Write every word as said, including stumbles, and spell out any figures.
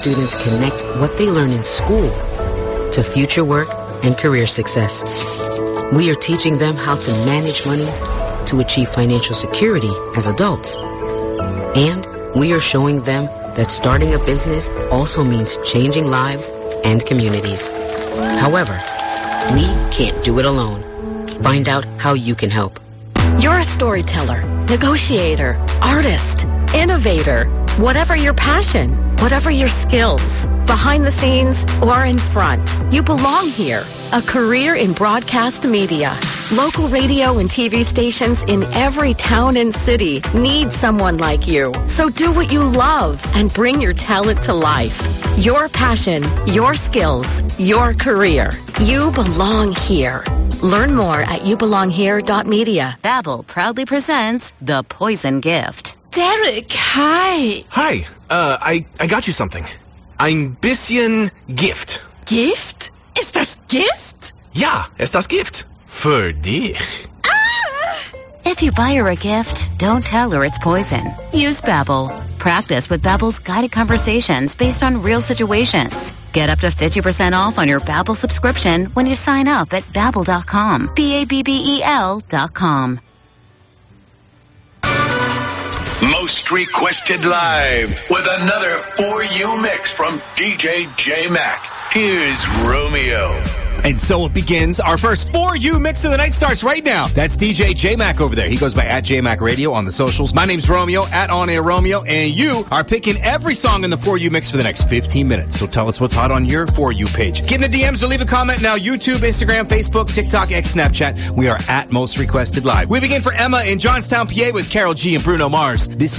students connect what they learn in school to future work and career success. We are teaching them how to manage money to achieve financial security as adults. And we are showing them that starting a business also means changing lives and communities. However, we can't do it alone. Find out how you can help. You're a storyteller, negotiator, artist, innovator. Whatever your passion, whatever your skills, behind the scenes or in front, you belong here. A career in broadcast media. Local radio and T V stations in every town and city need someone like you. So do what you love and bring your talent to life. Your passion, your skills, your career. You belong here. Learn more at you belong here dot media. Babbel proudly presents The Poison Gift. Derek, hi. Hi, uh, I, I got you something. Ein bisschen Gift. Gift? Ist das Gift? Ja, ist das Gift. Für dich. Ah! If you buy her a gift, don't tell her it's poison. Use Babbel. Practice with Babbel's guided conversations based on real situations. Get up to fifty percent off on your Babbel subscription when you sign up at babbel dot com. B A B B E L dot com. Most requested live with another For You mix from D J J-Mac. Here's Romeo. And so it begins. Our first For You mix of the night starts right now. That's D J J-Mac over there. He goes by at J-Mac Radio on the socials. My name's Romeo, at On Air Romeo, and you are picking every song in the For You mix for the next fifteen minutes. So tell us what's hot on your For You page. Get in the D Ms or leave a comment now. YouTube, Instagram, Facebook, TikTok, X, Snapchat. We are at Most Requested Live. We begin for Emma in Johnstown, P A with Carol G and Bruno Mars. This